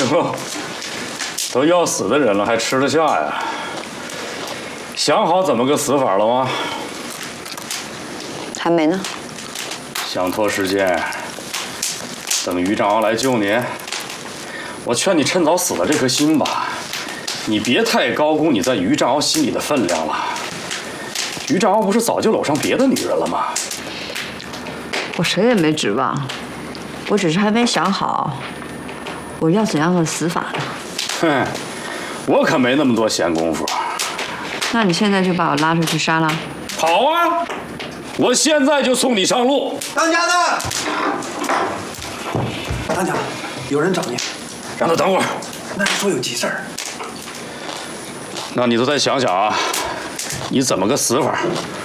哟，都要死的人了，还吃得下呀？想好怎么个死法了吗？ 还没呢。 想拖时间，等于长傲来救你。我劝你趁早死了这颗心吧，你别太高估你在于长傲心里的分量了。于长傲不是早就搂上别的女人了吗？ 我谁也没指望，我只是还没想好我要怎样的死法呢。 哼，我可没那么多闲工夫。 那你现在就把我拉出去杀了？ 好啊，我现在就送你上路。 当家的，当家，有人找你， 让他等会儿。 那是说有急事儿。 那你都再想想啊，你怎么个死法？